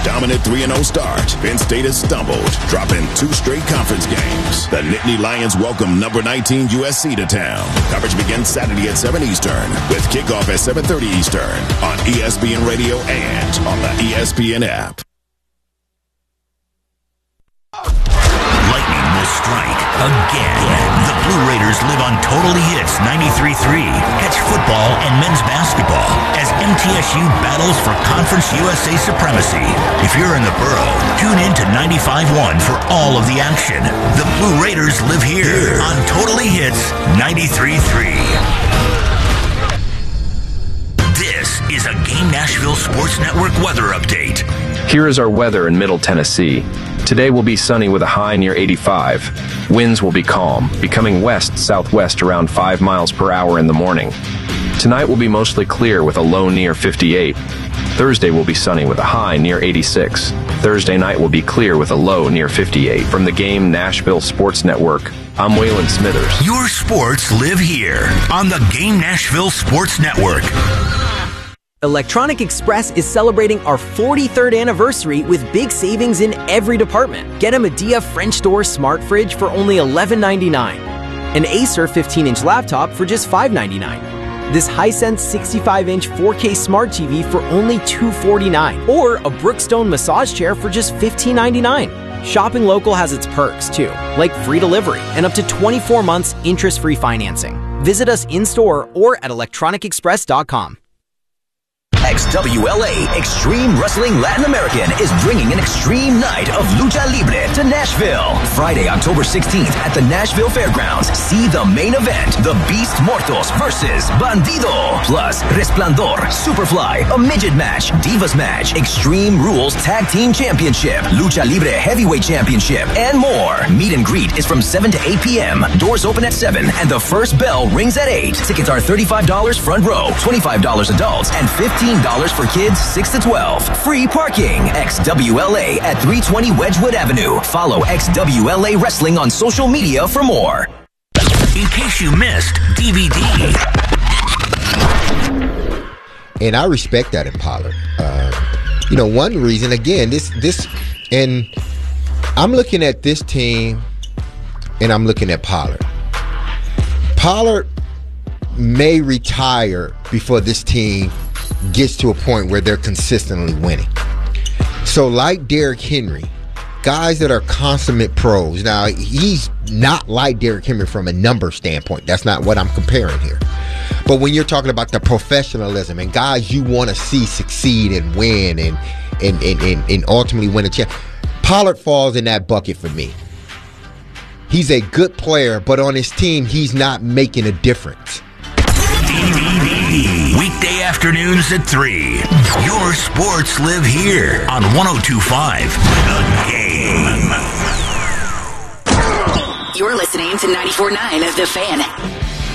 dominant 3-0 start, Penn State has stumbled, dropping 2 straight conference games. The Nittany Lions welcome number 19 USC to town. Coverage begins Saturday at 7 Eastern, with kickoff at 7:30 Eastern on ESPN Radio and on the ESPN app. Lightning will strike again. The Blue Raiders live on Totally Hits 93.3. Catch football and men's basketball as MTSU battles for Conference USA supremacy. If you're in the borough, tune in to 95.1 for all of the action. The Blue Raiders live here on Totally Hits 93.3. This is a Game Nashville Sports Network weather update. Here is our weather in Middle Tennessee. Today will be sunny with a high near 85. Winds will be calm, becoming west-southwest around 5 miles per hour in the morning. Tonight will be mostly clear with a low near 58. Thursday will be sunny with a high near 86. Thursday night will be clear with a low near 58. From the Game Nashville Sports Network, I'm Waylon Smithers. Your sports live here on the Game Nashville Sports Network. Electronic Express is celebrating our 43rd anniversary with big savings in every department. Get a Medea French door smart fridge for only $11.99. An Acer 15-inch laptop for just $5.99. This Hisense 65-inch 4K smart TV for only $249. Or a Brookstone massage chair for just $15.99. Shopping local has its perks too, like free delivery and up to 24 months interest-free financing. Visit us in-store or at electronicexpress.com. XWLA Extreme Wrestling Latin American is bringing an extreme night of lucha libre to Nashville. Friday, October 16th at the Nashville Fairgrounds. See the main event, The Beast Mortos versus Bandido. Plus, Resplandor, Superfly, a midget match, Divas match, Extreme Rules Tag Team Championship, Lucha Libre Heavyweight Championship, and more. Meet and greet is from 7 to 8 p.m. Doors open at 7 and the first bell rings at 8. Tickets are $35 front row, $25 adults, and $15 for kids 6 to 12. Free parking. XWLA at 320 Wedgwood Avenue. Follow XWLA Wrestling on social media for more. In case you missed DVD. And I respect that in Pollard. One reason, again, this, and I'm looking at this team and I'm looking at Pollard. Pollard may retire before this team gets to a point where they're consistently winning. So like Derrick Henry, guys that are consummate pros. Now, he's not like Derrick Henry from a number standpoint. That's not what I'm comparing here. But when you're talking about the professionalism and guys you want to see succeed and win and ultimately win a championship, Pollard falls in that bucket for me. He's a good player, but on his team, he's not making a difference. Weekday afternoons at 3. Your sports live here on 102.5 The Game. You're listening to 94.9 of The Fan.